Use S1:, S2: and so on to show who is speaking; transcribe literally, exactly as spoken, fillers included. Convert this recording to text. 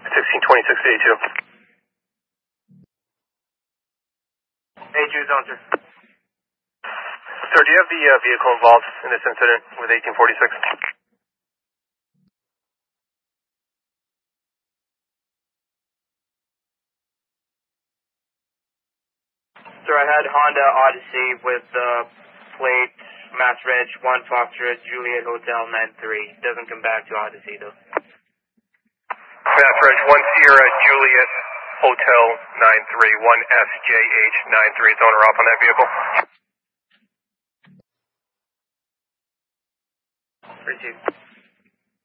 S1: sixteen twenty-six to A two.
S2: A two zone, sir.
S1: Sir, do you have the uh, vehicle involved in this incident with eighteen forty-six?
S2: Sir, I had Honda Odyssey with uh, plate Mass Reg one Foxtrot Juliet Hotel nine three. Doesn't come back to Odyssey though.
S1: Mass Reg one Sierra Juliet Hotel nine three, one S J H nine three. It's owner off on that vehicle.
S2: three two.